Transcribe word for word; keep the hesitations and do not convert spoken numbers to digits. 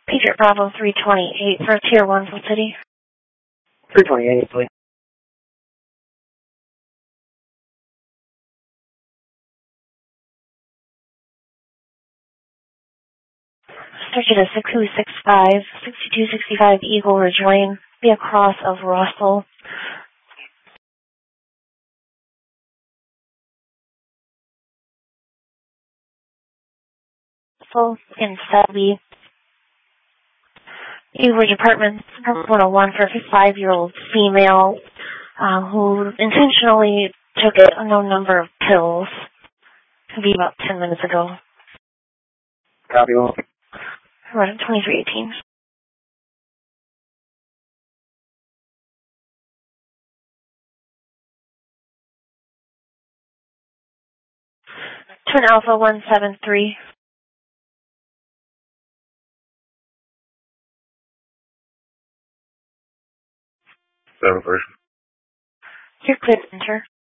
Patriot Bravo three twenty-eight for Tier one Full City. three twenty-eight, please. Search it as six two six five, six two six five Eagle Ridge Lane, be across of Russell. Russell in Selby. Eagle Ridge Apartments, one oh one for a five-year-old female uh, who intentionally took a unknown number of pills. Could be about ten minutes ago. Copy one. Right, twenty-three eighteen. Twin Alpha one seven three. Seven first. You're clear to enter.